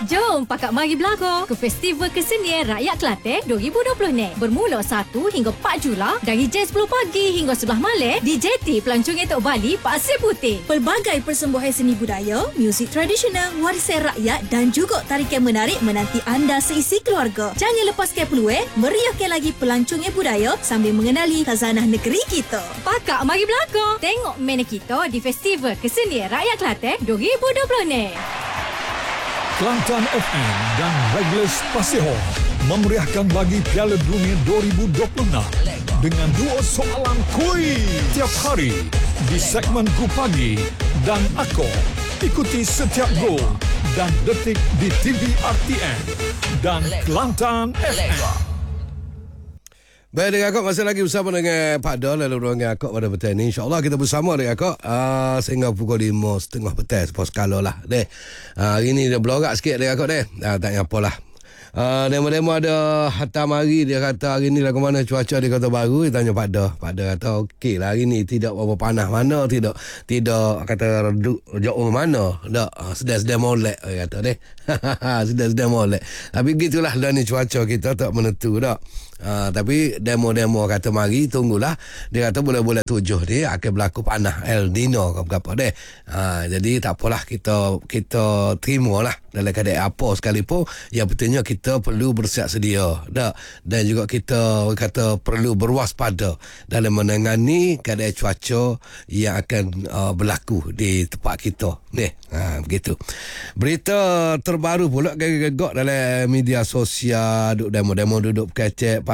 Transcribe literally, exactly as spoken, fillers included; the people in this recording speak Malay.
Jom pakak mari belakang ke Festival Kesenian Rakyat Kelantan dua ribu dua puluh ni. Bermula satu hingga empat Julai dari jam sepuluh pagi hingga sebelas malam di Jetty Pelancong Etok Bali, Pasir Putih. Pelbagai persembahan seni budaya, muzik tradisional, warisan rakyat dan juga tarikan menarik menanti anda seisi keluarga. Jangan lepaskan peluang meriahkan lagi pelancongnya budaya sambil mengenali khazanah negeri kita. Pakak mari belakang. Tengok mana kita di Festival Kesenian Rakyat Kelantan dua ribu dua puluh ni. Kelantan F M dan Reglis Pasihor memeriahkan lagi Piala Dunia dua ribu dua puluh enam dengan dua soalan kuis tiap hari di segmen Ku Pagi dan Aku. Ikuti setiap gol dan detik di T V R T N dan Kelantan F M. Baik, dengan Akak masih lagi bersama dengan Pak Don lalu ruangan Akak pada petang ni. InsyaAllah kita bersama dengan Akak uh, sehingga pukul lima setengah petang sepuluh skala lah. Deh. Uh, hari ni dia belorak sikit dengan Akak deh. Uh, tak apa lah. Uh, demo-demo ada hantar mari. Dia kata hari ni lagu mana cuaca di Kota Baru. Dia tanya Pak Don. Pak Don kata okey lah hari ni. Tidak berapa panas mana. Tidak tidak kata redup jauh mana. Tak. Uh, sedang-sedang molek. Dia kata deh. sedang-sedang molek. Tapi gitulah dah ni cuaca kita tak menentu tak. Uh, tapi demo-demo kata mari tunggulah. Dia kata bulan-bulan tujuh dia akan berlaku panas El Nino ke apa deh. Uh, jadi tak apalah kita kita terima lah dalam keadaan apa sekalipun. Yang pentingnya kita perlu bersiap sedia tak? Dan juga kita kata perlu berwaspada dalam menangani keadaan cuaca yang akan uh, berlaku di tempat kita ni. Ha, begitu. Berita terbaru pula gagak-gagak dalam media sosial, duk demo-demo duduk kecek